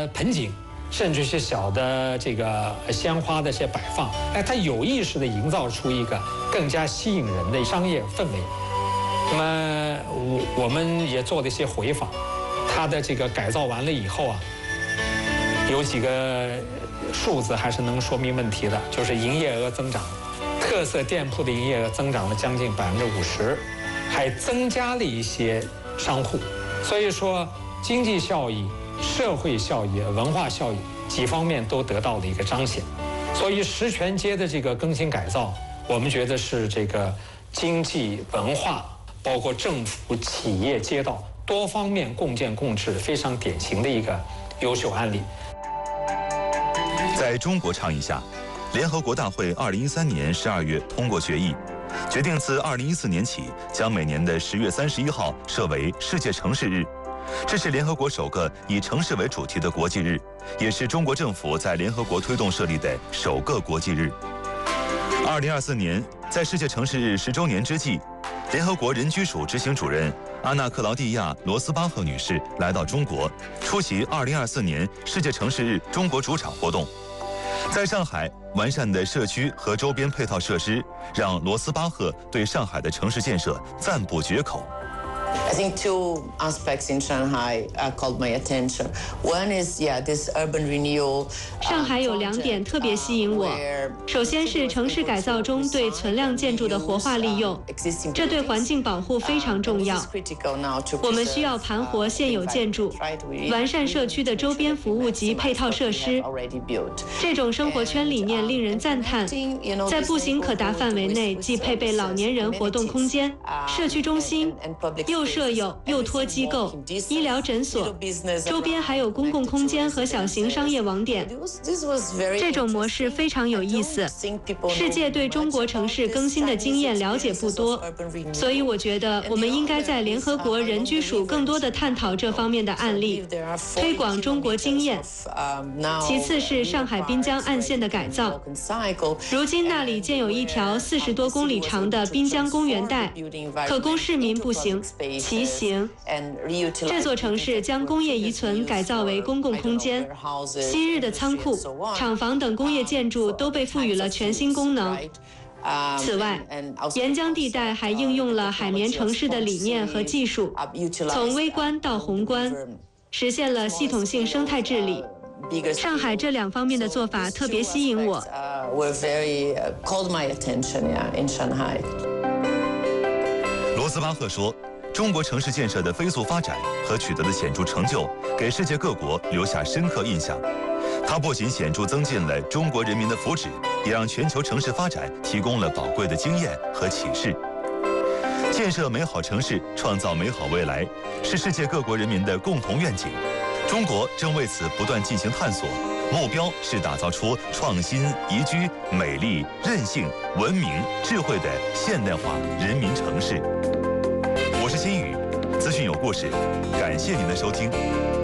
的盆景，甚至是小的这个鲜花的一些摆放，它有意识地营造出一个更加吸引人的商业氛围。那么我们也做了一些回访，它的这个改造完了以后啊，有几个数字还是能说明问题的，就是营业额增长，特色店铺的营业额增长了将近50%，还增加了一些商户。所以说，经济效益、社会效益、文化效益几方面都得到了一个彰显。所以石泉街的这个更新改造，我们觉得是这个经济、文化，包括政府、企业、街道多方面共建共治非常典型的一个优秀案例。 在中国倡议下，联合国大会2013年12月通过决议，决定自2014年起将每年的10月31号设为世界城市日。这是联合国首个以城市为主题的国际日，也是中国政府在联合国推动设立的首个国际日。2024年，在世界城市日10周年之际，联合国人居署执行主任阿纳克劳蒂亚·罗斯巴赫女士来到中国，出席2024年世界城市日中国主场活动。在上海，完善的社区和周边配套设施让罗斯巴赫对上海的城市建设赞不绝口。 I think two aspects in Shanghai called my attention. One is, this urban renewal. 上海有2点特别吸引我，首先是城市改造中对存量建筑的活化利用，这对环境保护非常重要。我们需要盘活现有建筑，完善社区的周边服务及配套设施。这种生活圈理念令人赞叹。在步行可达范围内，既配备老年人活动空间、社区中心，又设有幼托机构、医疗诊所，周边还有公共空间和小型商业网点。这种模式非常有意思。世界对中国城市更新的经验了解不多，所以我觉得我们应该在联合国人居署更多地探讨这方面的案例，推广中国经验。其次是上海滨江岸线的改造，如今那里建有一条40多公里长的滨江公园带，可供市民步行、骑行。这座城市将工业遗存改造为公共空间，昔日的仓库、厂房等工业建筑都被赋予了全新功能。此外，沿江地带还应用了海绵城市的理念和技术，从微观到宏观，实现了系统性生态治理。上海这2方面的做法特别吸引我。 罗斯巴赫说，中国城市建设的飞速发展和取得的显著成就，给世界各国留下深刻印象。它不仅显著增进了中国人民的福祉，也让全球城市发展提供了宝贵的经验和启示。建设美好城市，创造美好未来，是世界各国人民的共同愿景。中国正为此不断进行探索，目标是打造出创新、宜居、美丽、韧性、文明、智慧的现代化人民城市。我是新宇，资讯有故事，感谢您的收听。